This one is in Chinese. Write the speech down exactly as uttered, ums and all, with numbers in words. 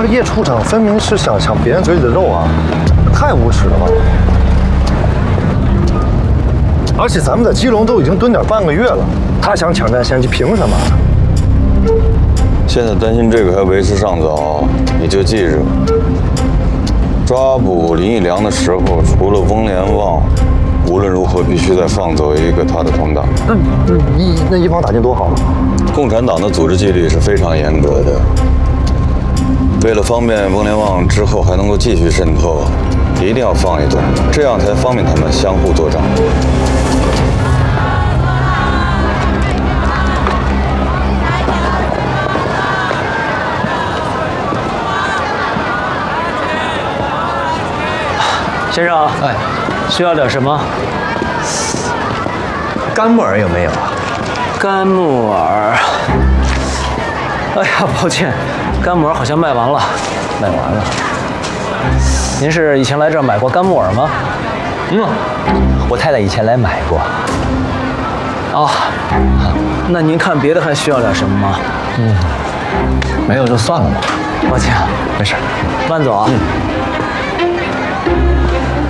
这叶处长分明是想抢别人嘴里的肉啊，太无耻了吧！而且咱们在基隆都已经蹲点半个月了，他想抢占先机，凭什么？ 现在担心这个还为时尚早，你就记着，抓捕林义良的时候，除了翁连旺，无论如何必须再放走一个他的同党。 那一那一网打尽多好。 共产党的组织纪律是非常严格的，为了方便翁连旺之后还能够继续渗透，一定要放一段，这样才方便他们相互作战。 先生，哎，需要点什么？ 干木耳有没有啊？ 干木耳。哎呀，抱歉，干木耳好像卖完了。卖完了。您是以前来这儿买过干木耳吗？ 嗯，我太太以前来买过。 哦，那您看别的还需要点什么吗？ 嗯，没有就算了吧。 抱歉， 没事。 慢走啊。 嗯。